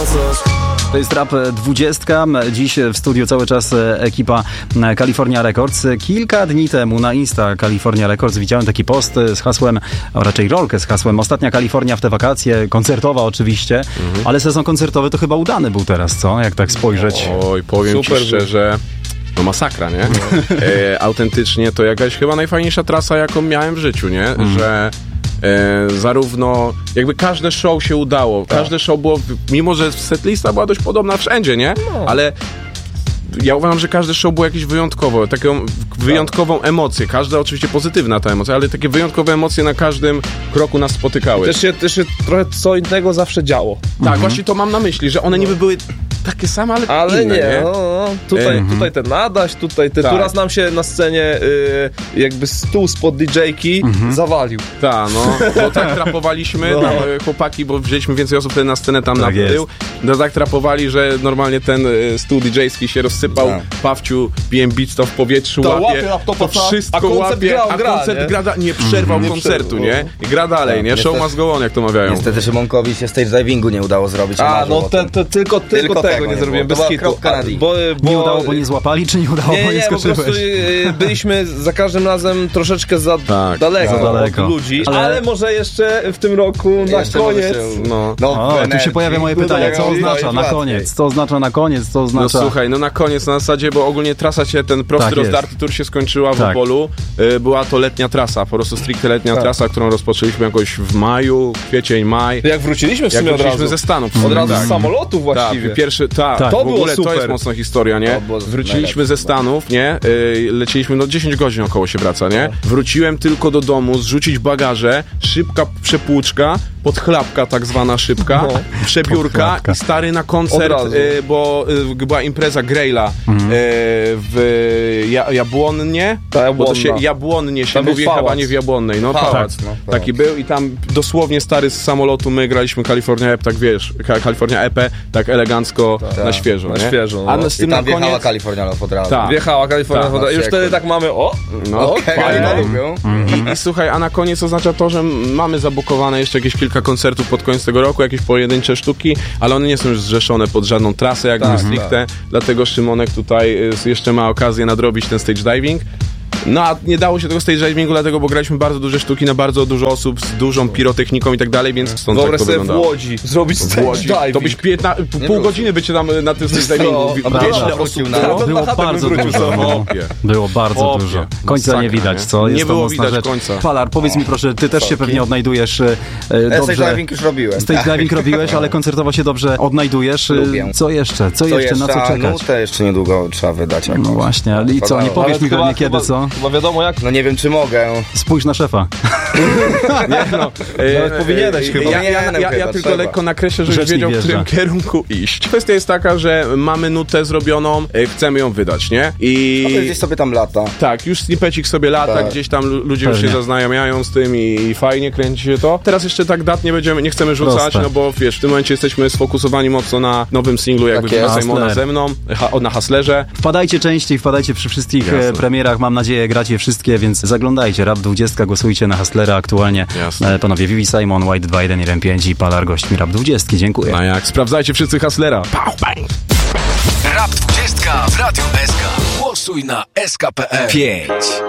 coś. To jest Rap 20. Dziś w studiu cały czas ekipa California Records. Kilka dni temu na Insta California Records widziałem taki post z hasłem, a raczej rolkę z hasłem Ostatnia Kalifornia w te wakacje, koncertowa oczywiście, ale sezon koncertowy to chyba udany był teraz, co? Jak tak spojrzeć. Oj, powiem ci szczerze, no masakra, nie? Autentycznie to jakaś chyba najfajniejsza trasa, jaką miałem w życiu, nie? Że zarówno jakby każde show się udało, każde show było, mimo że setlista była dość podobna wszędzie, nie? Ale ja uważam, że każde show było jakieś wyjątkowe, taką wyjątkową emocję, każda oczywiście pozytywna ta emocja, ale takie wyjątkowe emocje na każdym kroku nas spotykały. Też się trochę co innego zawsze działo. Tak, właśnie to mam na myśli, że one niby były takie same, ale inne, nie? Tutaj ten Adaś, tutaj ten, tu raz nam się na scenie jakby stół spod DJ-ki zawalił. Tak, bo tak trapowaliśmy, tam, chłopaki, bo wzięliśmy więcej osób wtedy na scenę tam tak na tył, tak trapowali, że normalnie ten stół DJ-ski się rozsypał, Pawciu, BM Beats to w powietrzu łapie, to wszystko łapie, a koncert gra, nie przerwał koncertu, nie? I gra dalej, nie? Show must go on, jak to mawiają. Niestety Szymonkowi się stage divingu nie udało zrobić. Tylko tego nie zrobiłem, bez hitu. Nie udało, bo nie złapali, czy nie udało, bo nie skoczyłeś? Po prostu byliśmy za każdym razem troszeczkę za daleko od ludzi, ale może jeszcze w tym roku na koniec. Tu się pojawia moje pytanie, co oznacza na koniec? Co oznacza na koniec? Co oznacza... No słuchaj, na koniec na zasadzie, bo ogólnie trasa się, ten prosty rozdarty tour się skończyła w Opolu. Była to letnia trasa, po prostu stricte letnia trasa, którą rozpoczęliśmy jakoś w maju, kwiecień, maj. Jak wróciliśmy w sumie od razu. ze Stanów. Od razu z samolotu właściwie. To w ogóle to jest mocna historia, nie? Wróciliśmy ze Stanów, nie? Leciliśmy, 10 godzin około się wraca, nie? Wróciłem tylko do domu, zrzucić bagaże, szybka przepłuczka, podchlapka tak zwana szybka, przebiórka i stary na koncert, bo była impreza Grejla w Jabłonnie, bo to się Jabłonnie się mówi, chyba nie w Jabłonnej, pałac. Taki był i tam dosłownie stary z samolotu my graliśmy California EP, tak wiesz, California EP, tak elegancko na świeżo, nie? A z tym tam wjechała Kalifornia od razu. Wjechała Kalifornia od razu. Już wtedy tak mamy, I słuchaj, a na koniec oznacza to, że mamy zabukowane jeszcze jakieś kilka koncertów pod koniec tego roku, jakieś pojedyncze sztuki, ale one nie są już zrzeszone pod żadną trasę, jakby stricte, dlatego Szymonek tutaj jeszcze ma okazję nadrobić ten stage diving. No a nie dało się tego stage divingu, dlatego, bo graliśmy bardzo duże sztuki na bardzo dużo osób z dużą pirotechniką i tak dalej, więc stąd tak to sobie w Łodzi zrobić stage diving. To byś pół godziny by cię tam na tym stage divingu. Było bardzo dużo. Było bardzo dużo. Końca nie widać, co? Nie było widać końca. Palar, powiedz mi proszę, ty też się pewnie odnajdujesz dobrze. Stage diving już robiłem. Stage diving robiłeś, ale koncertowo się dobrze odnajdujesz. Co jeszcze? Co jeszcze? Na co czekać? Nutę jeszcze niedługo trzeba wydać. No właśnie, i co? Nie powiesz mi pewnie kiedy, co? Chyba wiadomo jak. No nie wiem, czy mogę. Spójrz na szefa. Nawet powinieneś chyba. Ja tylko lekko nakreślę, żebyś wiedział, w którym kierunku iść. Kwestia jest taka, że mamy nutę zrobioną, chcemy ją wydać, nie? I gdzieś sobie tam lata. Tak, już snippecik sobie lata, gdzieś tam ludzie już się zaznajamiają z tym i fajnie kręci się to. Teraz jeszcze tak dat nie chcemy rzucać, no bo wiesz, w tym momencie jesteśmy sfokusowani mocno na nowym singlu, jakby Simona ze mną, na Hustlerze. Wpadajcie częściej, wpadajcie przy wszystkich premierach, mam nadzieję, gracie wszystkie, więc zaglądajcie. Rap 20, głosujcie na Hustlera aktualnie. Panowie Vivi Simon, White 2115 i Palar gośćmi Rap 20. Dziękuję. A jak? Sprawdzajcie wszyscy Hustlera. Pow, bang! Rap 20 w Radiu SK. Głosuj na SK.pl 5.